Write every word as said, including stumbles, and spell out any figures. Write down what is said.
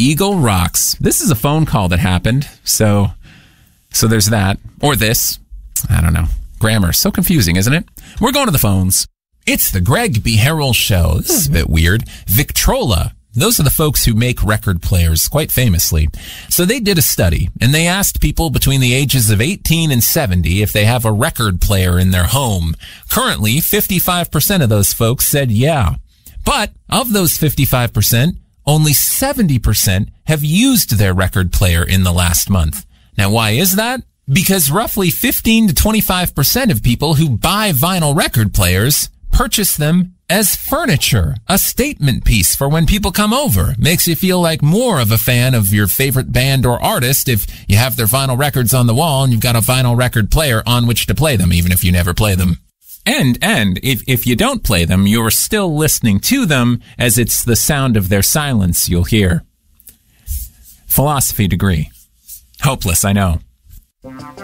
Eagle rocks. This is a phone call that happened, so so there's that. Or this. I don't know. Grammar. So confusing, isn't it? We're going to the phones. It's the Greg B. Harrell Show. This is a bit weird. Victrola. Those are the folks who make record players, quite famously. So they did a study, and they asked people between the ages of eighteen and seventy if they have a record player in their home. Currently, fifty-five percent of those folks said yeah. But of those fifty-five percent, only seventy percent have used their record player in the last month. Now, why is that? Because roughly fifteen to twenty-five percent of people who buy vinyl record players purchase them as furniture, a statement piece for when people come over. Makes you feel like more of a fan of your favorite band or artist if you have their vinyl records on the wall and you've got a vinyl record player on which to play them, even if you never play them. And, and, if, if you don't play them, you're still listening to them, as it's the sound of their silence you'll hear. Philosophy degree. Hopeless, I know.